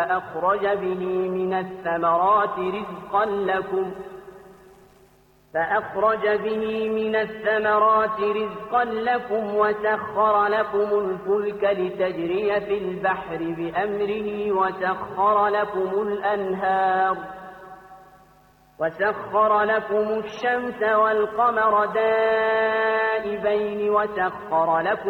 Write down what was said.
فأخرج به من الثمرات رزقا لكم وسخر لكم الفلك لتجري في البحر بأمره وسخر لكم الشمس والقمر دائبين وسخر لكم